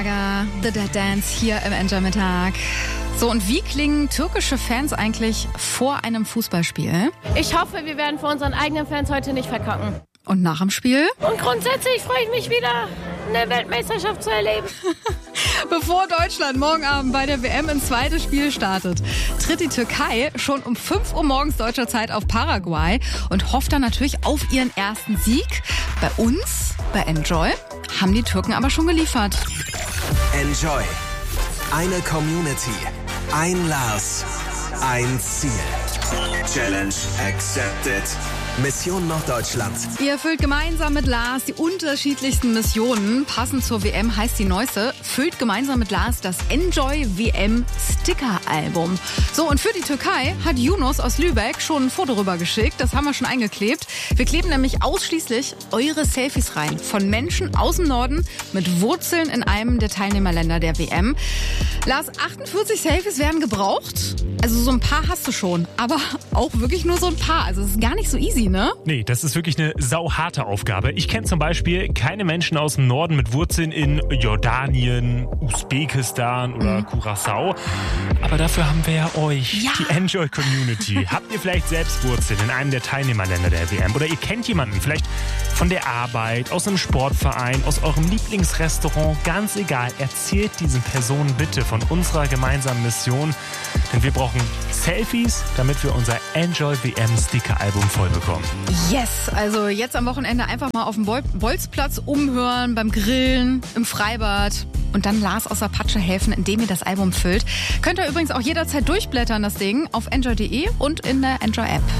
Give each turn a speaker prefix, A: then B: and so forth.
A: The Dead Dance hier im Enjoy-Mittag. So, und wie klingen türkische Fans eigentlich vor einem Fußballspiel?
B: Ich hoffe, wir werden vor unseren eigenen Fans heute nicht verkacken.
A: Und nach dem Spiel?
B: Und grundsätzlich freue ich mich wieder, eine Weltmeisterschaft zu erleben.
A: Bevor Deutschland morgen Abend bei der WM ins zweite Spiel startet, tritt die Türkei schon um 5 Uhr morgens deutscher Zeit auf Paraguay und hofft dann natürlich auf ihren ersten Sieg. Bei uns, bei Enjoy, haben die Türken aber schon geliefert.
C: Enjoy. Eine Community. Ein Lars. Ein Ziel. Challenge accepted. Mission Norddeutschland.
A: Ihr erfüllt gemeinsam mit Lars die unterschiedlichsten Missionen. Passend zur WM heißt die neueste. Füllt gemeinsam mit Lars das Enjoy WM Sticker-Album. So, und für die Türkei hat Yunus aus Lübeck schon ein Foto rüber geschickt. Das haben wir schon eingeklebt. Wir kleben nämlich ausschließlich eure Selfies rein. Von Menschen aus dem Norden mit Wurzeln in einem der Teilnehmerländer der WM. Lars, 48 Selfies werden gebraucht. Also so ein paar hast du schon. Aber auch wirklich nur so ein paar. Also es ist gar nicht so easy, ne?
D: Nee, das ist wirklich eine sauharte Aufgabe. Ich kenne zum Beispiel keine Menschen aus dem Norden mit Wurzeln in Jordanien, Usbekistan oder Curaçao. Aber dafür haben wir ja euch, die Enjoy Community. Habt ihr vielleicht selbst Wurzeln in einem der Teilnehmerländer der WM? Oder ihr kennt jemanden, vielleicht von der Arbeit, aus einem Sportverein, aus eurem Lieblingsrestaurant? Ganz egal, erzählt diesen Personen bitte von unserer gemeinsamen Mission. Denn wir brauchen Selfies, damit wir unser Enjoy WM Sticker-Album voll bekommen.
A: Yes, also jetzt am Wochenende einfach mal auf dem Bolzplatz umhören, beim Grillen, im Freibad und dann Lars aus der Patsche helfen, indem ihr das Album füllt. Könnt ihr übrigens auch jederzeit durchblättern, das Ding, auf enjoy.de und in der Enjoy-App.